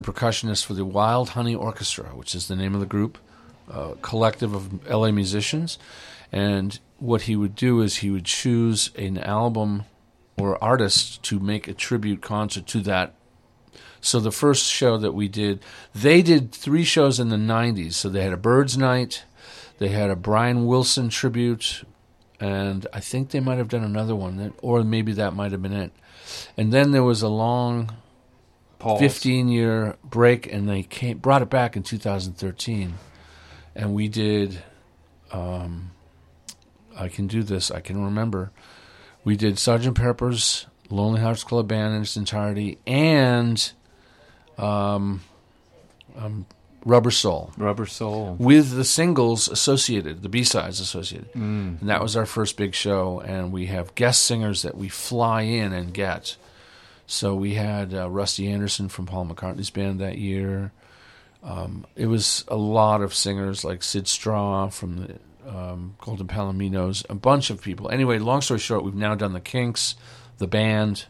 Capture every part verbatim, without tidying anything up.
percussionist for the Wild Honey Orchestra, which is the name of the group, a collective of L A musicians. And what he would do is he would choose an album or artist to make a tribute concert to that. So the first show that we did, they did three shows in the nineties. So they had a Birds Night, they had a Brian Wilson tribute, and I think they might have done another one, or maybe that might have been it. And then there was a long fifteen-year break, and they came, brought it back in two thousand thirteen. And we did, um, I can do this, I can remember, we did Sergeant Pepper's Lonely Hearts Club Band in its entirety, and um, um, Rubber Soul. Rubber Soul. With the singles associated, the B-sides associated. Mm. And that was our first big show, and we have guest singers that we fly in and get. So we had uh, Rusty Anderson from Paul McCartney's band that year. Um, it was a lot of singers like Sid Straw from the um, Golden Palominos, a bunch of people. Anyway, long story short, we've now done the Kinks, the band,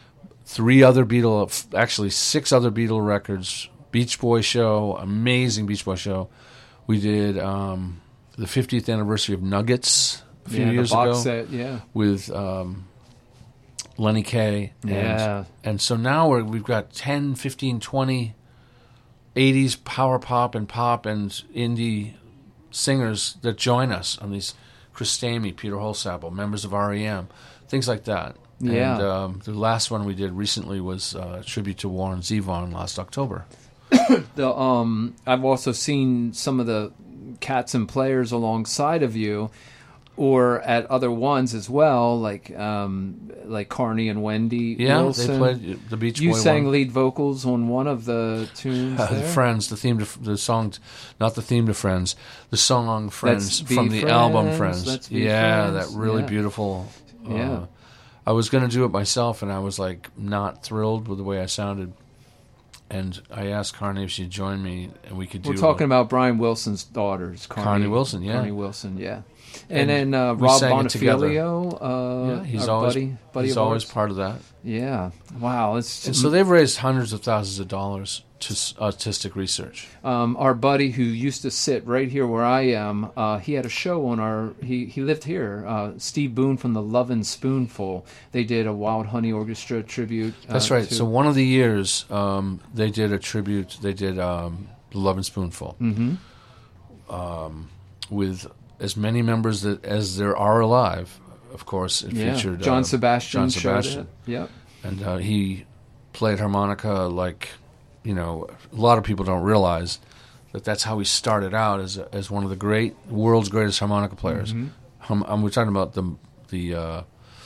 three other Beatle, actually six other Beatle records, Beach Boy show, amazing Beach Boy show. We did um, the fiftieth anniversary of Nuggets a few yeah, years the box ago set, yeah. with um, Lenny Kaye. And, yeah. And so now we're, we've got ten, fifteen, twenty eighties power pop and pop and indie singers that join us on these Chris Stamey, Peter Holsapple, members of R E M, things like that. Yeah. And um, the last one we did recently was uh, a tribute to Warren Zevon last October. the um, I've also seen some of the cats and players alongside of you, or at other ones as well, like um, like Carney and Wendy Yeah, Wilson. they played the Beach Boy. You sang one. lead vocals on one of the tunes. Uh, there? Friends, the theme to the song, not the theme to Friends, the song Friends Let's from Be the Friends, album Friends. Let's Be Yeah, Friends. that really Yeah. beautiful. Uh, Yeah. I was going to do it myself, and I was like not thrilled with the way I sounded. And I asked Carney if she'd join me, and we could do. We're talking about Brian Wilson's daughters, Carney, Carney Wilson, yeah. Carney Wilson, yeah. And, And then uh, we Rob sang it together. Bonificio, uh, Yeah, he's our always buddy, buddy he's of always ours. part of that. Yeah, wow. It's And so they've raised hundreds of thousands of dollars to s- autistic research. Um, our buddy who used to sit right here where I am, uh, he had a show on our. He, he lived here. Uh, Steve Boone from the Lovin' Spoonful. They did a Wild Honey Orchestra tribute. Uh, That's right. to- So one of the years, um, they did a tribute. They did um, the Love and Spoonful Mhm. um, with as many members that, as there are alive. Of course, it yeah. featured John uh, Sebastian. John showed Sebastian, it. Yep. and uh, he played harmonica like, you know, a lot of people don't realize that that's how he started out as a, as one of the great world's greatest harmonica players. Mhm. Um, um, we're talking about the the uh,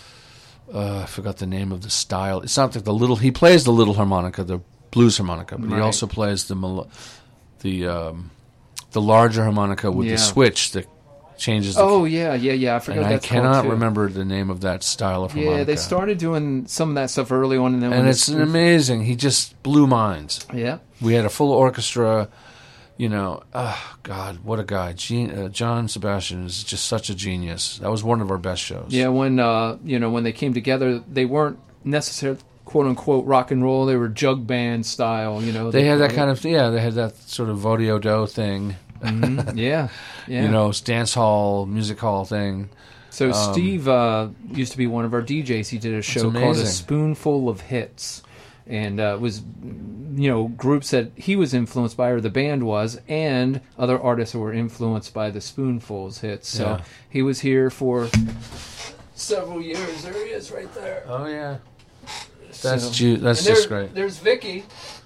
uh, I forgot the name of the style. It's not like the little. He plays the little harmonica, the blues harmonica, but Right. he also plays the mel- the um, the larger harmonica with Yeah. the switch that changes. The Oh yeah, yeah, yeah. I forgot. and I that's called, cannot too. remember the name of that style of harmonica. Yeah, they started doing some of that stuff early on, and then when and the it's spoof- amazing. He just blew minds. Yeah. We had a full orchestra. You know, oh, God, what a guy. Gen- uh, John Sebastian is just such a genius. That was one of our best shows. Yeah, when uh, you know when they came together, they weren't necessarily quote unquote rock and roll. They were jug band style. You know, They had that kind of, yeah, they had that sort of Vodiodo thing. Mhm. yeah, yeah. You know, dance hall, music hall thing. So Um, Steve uh, used to be one of our D Js. He did a show called A amazing. Spoonful of Hits, and uh, it was, you know, groups that he was influenced by, or the band was, and other artists who were influenced by the Spoonfuls hits. So Yeah. he was here for several years. There he is, right there. Oh, yeah. That's So- ju- that's and there- just great. There's Vicky.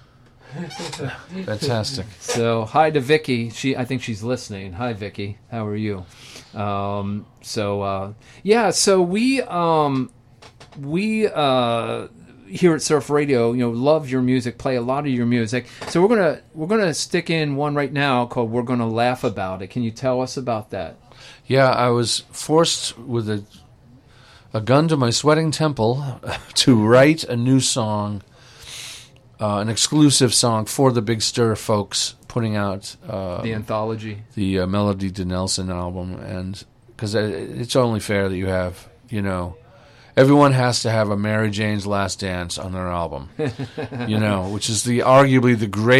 Fantastic. So hi to Vicky. She, I think she's listening. Hi, Vicky. How are you? Um, so uh, yeah. So we um, we uh, here at Surf Radio, you know, love your music. Play a lot of your music. So we're gonna we're gonna stick in one right now called "We're Gonna Laugh About It." Can you tell us about that? Yeah, I was forced with a a gun to my sweating temple to write a new song, uh, an exclusive song for the Big Stir folks putting out uh, The anthology, the uh, Melody de Nelson album, and because it's only fair that you have, you know, everyone has to have a Mary Jane's Last Dance on their album, you know, which is the arguably the greatest